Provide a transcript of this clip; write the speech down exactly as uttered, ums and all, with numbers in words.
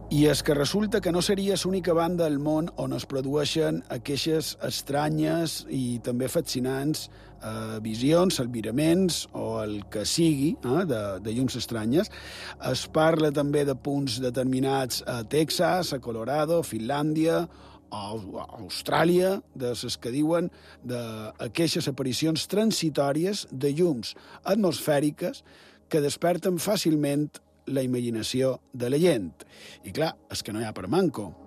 I és que resulta que no seria l'única banda del món on es produeixen aquestes estranyes i també fascinants eh, visions, albiraments o el que sigui eh, de, de llums estranyes. Es parla també de punts determinats a Texas, a Colorado, Finlàndia o a Austràlia, de les que diuen d'aquestes aparicions transitòries de llums atmosfèriques que desperten fàcilment la imaginació de la gent. I clar, és que no hi ha per manco.